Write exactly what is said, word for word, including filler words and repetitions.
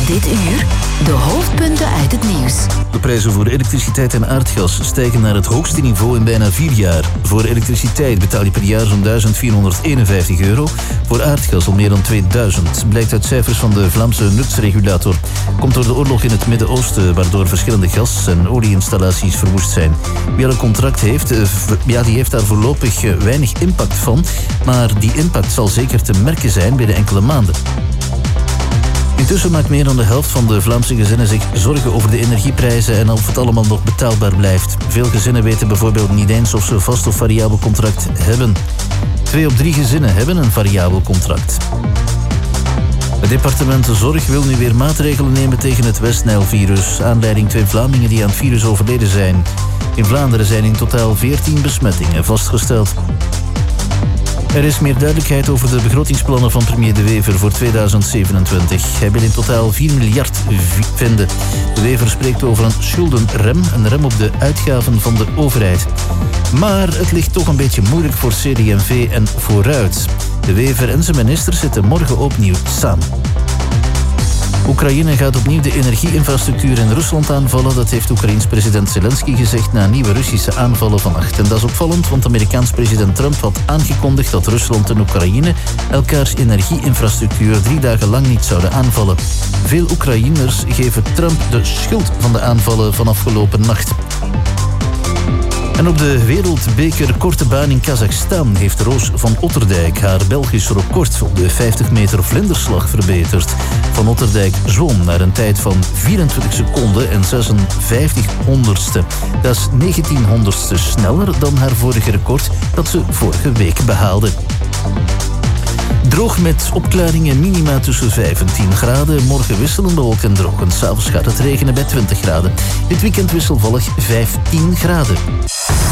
Dit uur de hoofdpunten uit het nieuws. De prijzen voor elektriciteit en aardgas stijgen naar het hoogste niveau in bijna vier jaar. Voor elektriciteit betaal je per jaar zo'n duizend vierhonderdeenenvijftig euro. Voor aardgas al meer dan tweeduizend. Blijkt uit cijfers van de Vlaamse nutsregulator. Komt door de oorlog in het Midden-Oosten, waardoor verschillende gas- en olieinstallaties verwoest zijn. Wie al een contract heeft, ja, die heeft daar voorlopig weinig impact van. Maar die impact zal zeker te merken zijn binnen enkele maanden. Intussen maakt meer dan de helft van de Vlaamse gezinnen zich zorgen over de energieprijzen en of het allemaal nog betaalbaar blijft. Veel gezinnen weten bijvoorbeeld niet eens of ze een vast of variabel contract hebben. Twee op drie gezinnen hebben een variabel contract. Het departement Zorg wil nu weer maatregelen nemen tegen het West-Nijl-virus. Aanleiding twee Vlamingen die aan het virus overleden zijn. In Vlaanderen zijn in totaal veertien besmettingen vastgesteld. Er is meer duidelijkheid over de begrotingsplannen van premier De Wever voor tweeduizend zevenentwintig. Hij wil in totaal vier miljard vinden. De Wever spreekt over een schuldenrem, een rem op de uitgaven van de overheid. Maar het ligt toch een beetje moeilijk voor C D en V en Vooruit. De Wever en zijn ministers zitten morgen opnieuw samen. Oekraïne gaat opnieuw de energieinfrastructuur in Rusland aanvallen. Dat heeft Oekraïens president Zelensky gezegd na nieuwe Russische aanvallen vannacht. En dat is opvallend, want Amerikaans president Trump had aangekondigd dat Rusland en Oekraïne elkaars energieinfrastructuur drie dagen lang niet zouden aanvallen. Veel Oekraïners geven Trump de schuld van de aanvallen van afgelopen nacht. En op de wereldbeker korte baan in Kazachstan heeft Roos van Otterdijk haar Belgisch record op de vijftig meter vlinderslag verbeterd. Van Otterdijk zwom naar een tijd van vierentwintig seconden en zesenvijftig honderdste. Dat is negentien honderdste sneller dan haar vorige record dat ze vorige week behaalde. Droog met opklaringen, minima tussen vijf en tien graden. Morgen wisselend bewolkt en droog. En 's avonds gaat het regenen bij twintig graden. Dit weekend wisselvallig vijftien graden.